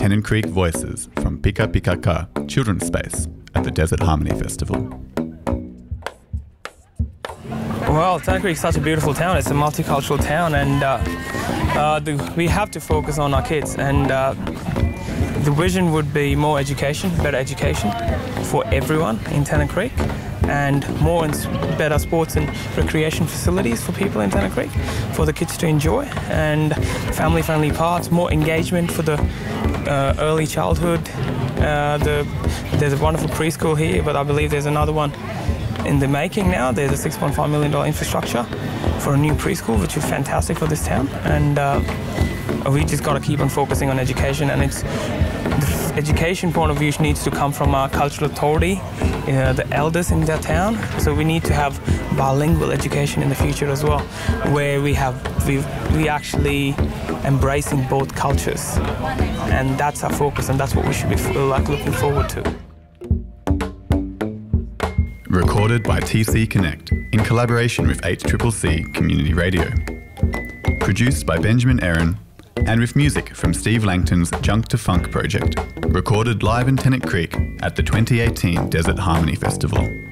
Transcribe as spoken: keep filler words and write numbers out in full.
Tennant Creek Voices from Pika Pika Ka Children's Space at the Desert Harmony Festival. Well, Tennant Creek is such a beautiful town. It's a multicultural town, and uh, uh, the, we have to focus on our kids. And uh, the vision would be more education, better education for everyone in Tennant Creek, and more and better sports and recreation facilities for people in Tennant Creek, for the kids to enjoy, and family-friendly parks, more engagement for the uh, early childhood. Uh, the, there's a wonderful preschool here, but I believe there's another one in the making now. There's a six point five million dollars infrastructure for a new preschool, which is fantastic for this town. And uh, we just got to keep on focusing on education, and it's the education point of view needs to come from our cultural authority, uh, the elders in that town. So we need to have bilingual education in the future as well, where we have we we actually embracing both cultures, and that's our focus, and that's what we should be like looking forward to. Recorded by T C Connect in collaboration with H C C C Community Radio. Produced by Benjamin Aaron, and with music from Steve Langton's Junk to Funk project. Recorded live in Tennant Creek at the twenty eighteen Desert Harmony Festival.